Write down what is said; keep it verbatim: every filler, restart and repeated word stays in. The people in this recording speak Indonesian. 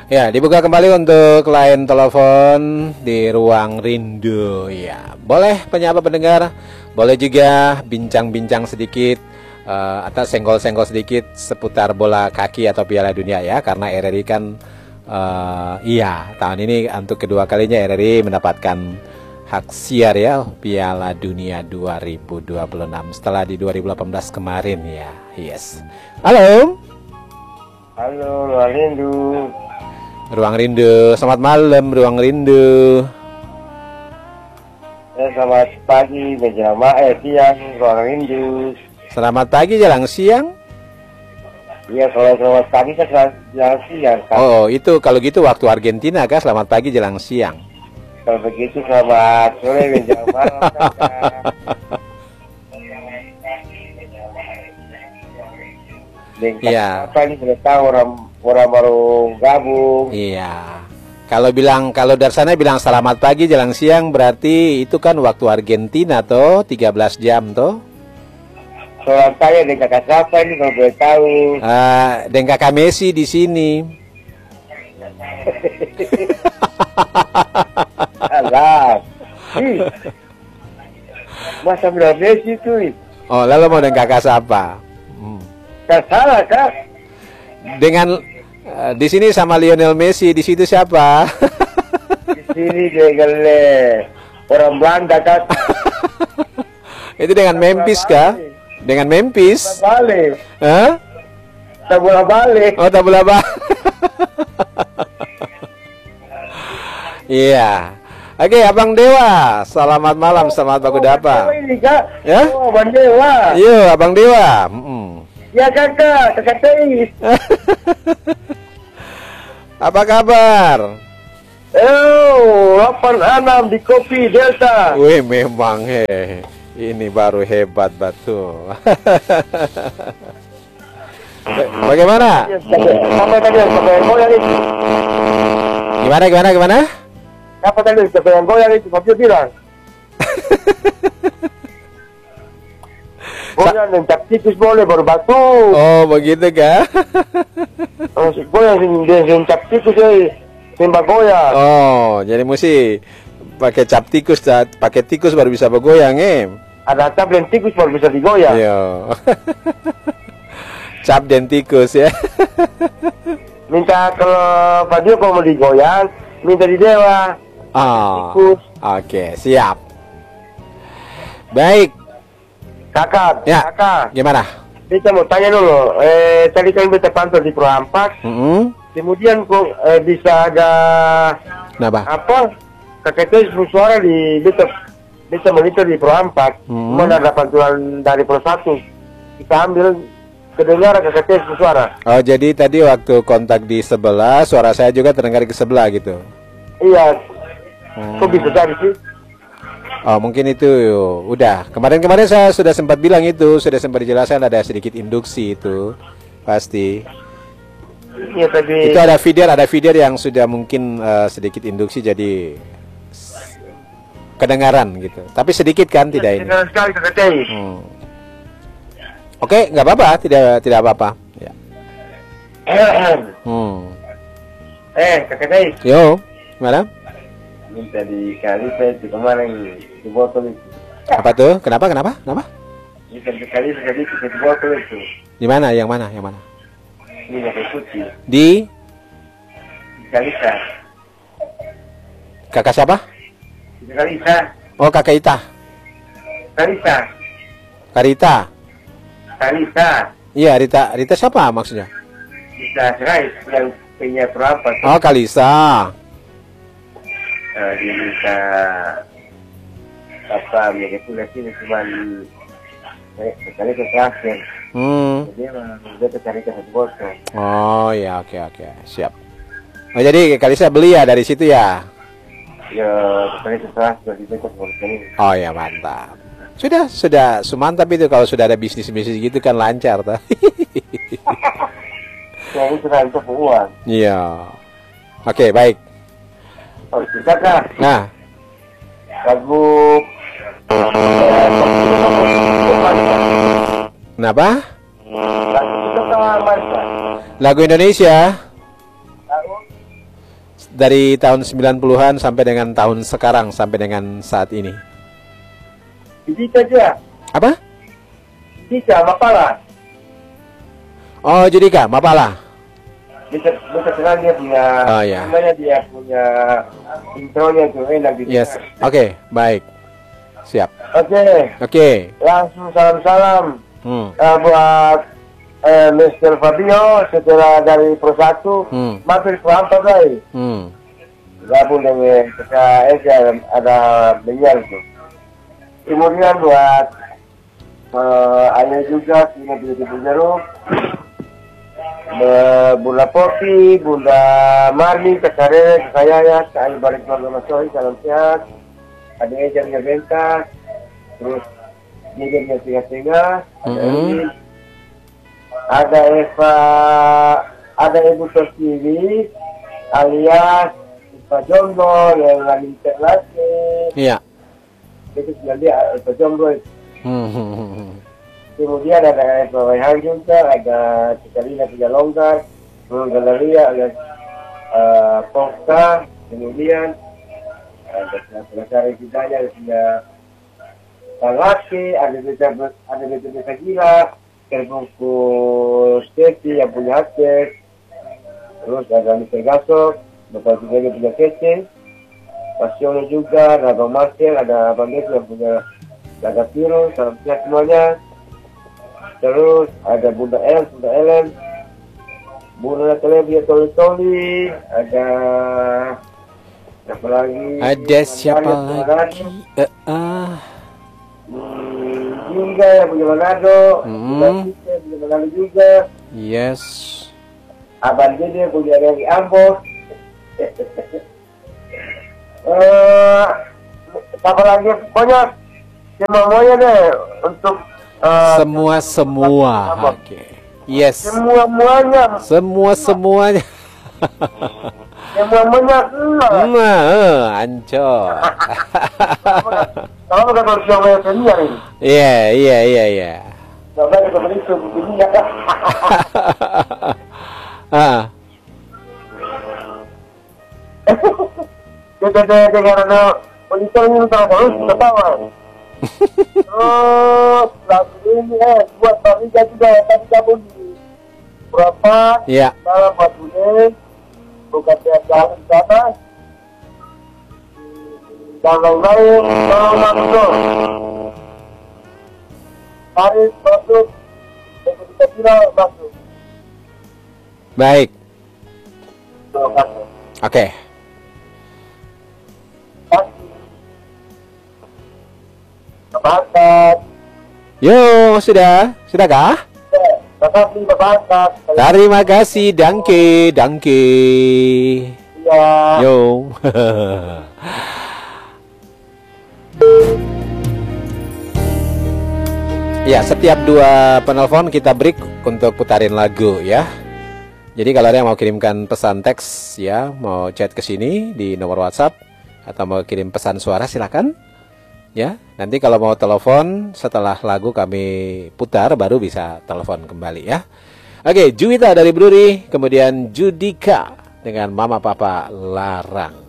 Ya, dibuka kembali untuk line telepon di ruang rindu. Ya, boleh penyapa pendengar, boleh juga bincang-bincang sedikit uh, atau senggol-senggol sedikit seputar bola kaki atau Piala Dunia ya, karena R R I kan uh, iya tahun ini untuk kedua kalinya R R I mendapatkan hak siar ya Piala Dunia dua ribu dua puluh enam setelah di dua ribu delapan belas kemarin ya. Yes. Halo. Halo, ruang rindu. Ruang rindu, selamat malam ruang rindu. Eh, selamat pagi menjelang eh siang ruang rindu. Selamat pagi jelang siang. Iya, kalau selamat pagi kan jelang siang kan. Oh, itu kalau gitu waktu Argentina kan selamat pagi jelang siang. Kalau begitu selamat sore menjelang malam kan. Iya. Apa ini sudah tahu orang orang baru gabung. Iya. Kalau bilang kalau dari sana bilang selamat pagi jelang siang berarti itu kan waktu Argentina toh tiga belas jam toh. Soal saya dengan kakak siapa ini kalau boleh tahu. Uh, dengan kakak Messi di sini. Alah. Ih. Masa bilang Messi tuh. Oh, lalu mau dengan kakak siapa? Hmm. Kan salah kan? Dengan uh, di sini sama Lionel Messi, di situ siapa? Di sini dengan orang Belanda kan? Itu dengan Memphis kah? Dengan Memphis? Balik. Hah? Tak bola balik. Oh, tak bola balik. Iya. Oke, Abang Dewa. Selamat malam, selamat pagi apa? Ini kak? Ya? Oh, Abang Dewa. Iya, Abang Dewa. Mm -mm. Ya kakak, kakak Teis. Apa kabar? Oh, delapan enam di Kopi Delta. Wih, memang he. Ini baru hebat betul. Bagaimana? Sampai tadi sampai goyang itu. Gimana gimana gimana? Apa tadi sampai yang goyang itu? Kopi bilang. Goyang dan cap tikus boleh baru batu. Oh, begitu kah? Oh, goyang dan cap tikus ya. Tembak goyang. Oh, jadi mesti pakai cap tikus, pakai tikus baru bisa bergoyang, eh. Ada cap dan tikus baru bisa digoyang. Iya. Cap dan tikus ya. Minta kalau Fadil kalau mau digoyang, minta di Dewa. Ah. Tikus. Oke, siap. Baik. Kakak, Ya. kakak. Gimana? Kita mau tanya dulu. Eh, tadi kan kita pantau di Pro Ampak. Mm -hmm. Kemudian kok eh, bisa ada Kenapa? apa? Kakak itu suara di bisa bisa monitor di Pro Ampak. Hmm. Mana ada pantulan dari Pro satu. Kita ambil kedengaran kakak itu suara. Oh, jadi tadi waktu kontak di sebelah, suara saya juga terdengar ke sebelah gitu. Iya. Hmm. Kok bisa jadi sih? Oh, mungkin itu udah. Kemarin-kemarin saya sudah sempat bilang itu, sudah sempat dijelaskan ada sedikit induksi itu. Pasti. Iya tadi. Itu ada feeder, ada feeder yang sudah mungkin uh, sedikit induksi jadi kedengaran gitu. Tapi sedikit kan tidak ini. Kedengaran sekali kakak itu. Hmm. Oke, nggak apa-apa, tidak tidak apa-apa. Ya. Hmm. Eh, kakak Dai. Yo, gimana? Minta dikali saya di kemarin di botol itu. Apa tuh? Kenapa? Kenapa? Kenapa? Minta dikali sedikit di botol itu. Di mana? Yang mana? Yang mana? Ini kakak putih. Di Kalisa. kakak siapa? Kalisa. Oh, kakak Ita. Kalisa. Karita. Kalisa. Iya, Rita. Rita siapa maksudnya? Bisa serai yang punya berapa? Oh, Kalisa. Uh, dia bisa apa? Ya itu lihat ini cuma sekali terakhir. Hmm. Jadi emang dia tercari ke satu botol. Oh, ya, oke, oke. Siap. Oh, jadi Kalisa beli ya dari situ ya? Ya, sekali terakhir di botol ini. Oh, ya, mantap. Sudah, sudah semantap itu kalau sudah ada bisnis-bisnis gitu kan lancar tuh. Ya, itu kan untuk uang. Iya. Oke, baik. Oh, kakak. Nah, Lagu kenapa? lagu itu sama Marta. Lagu Indonesia? Lagu dari tahun sembilan puluhan sampai dengan tahun sekarang sampai dengan saat ini? Judika juga. Apa? Judika, Mapala. Oh, Judika, Mapala. Bisa, bisa senang dia punya, Oh, ya. namanya dia punya intronya tuh enak gitu. Yes, oke, okay, baik. Siap. Oke. Okay. Oke. Okay. Langsung salam-salam Hmm. uh, buat uh, mister Fabio setelah dari Pro satu Hmm. mampir ke Hampa guys. Hmm. Gabung dengan P K S ada, ada Benyar tuh. Kemudian buat uh, ayah juga punya di Jeruk. Bunda Popi, Bunda Marni, Kasare, Kasayaya, Kak balik keluarga Mas Sohi, salam sehat. Ada Eja punya Bentas, terus Niger punya Tiga-Tiga, ada Mhm. Elin, ada Eva, ada Ibu Sosiwi, alias Eva Jomblo yang lagi terlatih. Iya. Itu sudah dia Eva Jomblo. Hmm, hmm, hmm, hmm. Kemudian ada Eva Waihan juga, ada Cikalina Tiga Longgar, Ruang Galeria, ada uh, Pokka, kemudian ada pengacara Hidayah, ada punya Bang Laki, ada Beta ada Beta Beta Gila, terbungkus Keci yang punya akses, terus ada mister Gasok, Bapak juga yang punya Kece, Pasiono juga, ada Bang Marcel, ada Bang Desi yang punya Laga Biru, salam sehat semuanya. Terus ada Bunda El, Bunda Ellen, Bunda Natalia Toli Toli, ada siapa lagi? Ada siapa Manado, lagi? Eh, ah. Hmm, Jingga yang punya Manado, Hmm. Bunda Sita punya Manado juga, Yes. Abang Dede punya dari Ambon. Eh, apa lagi? Pokoknya semuanya deh untuk Uh, Semua semua. Oke. Okay. Yes. Semua muanya, Semua semuanya. semua muanya, Nah, eh, ancol. kalau bukan manusia yang senior ini, Iya, iya, iya, iya. nggak ada kebencian begini ya. Ah. Kita dengar ada wanita ini tahu terus ketawa. Terus lagu ini eh buat Barika juga tadi gabung di berapa? Iya. Salam buat Bune, bukan tiap jalan di sana. Dan lain-lain, salam masuk. Tarik masuk, kita kira masuk. Baik. Terima kasih. Oke. Bapak, Yo, sudah? Sudahkah? terima kasih Bapak. Terima kasih, Dangke, Dangke. Iya. Yo. Ya, setiap dua penelpon kita break untuk putarin lagu ya. Jadi kalau ada yang mau kirimkan pesan teks ya, mau chat ke sini di nomor WhatsApp atau mau kirim pesan suara silakan. Ya, nanti kalau mau telepon setelah lagu kami putar baru bisa telepon kembali ya. Oke, Juwita dari Bruri, kemudian Judika dengan Mama Papa Larang.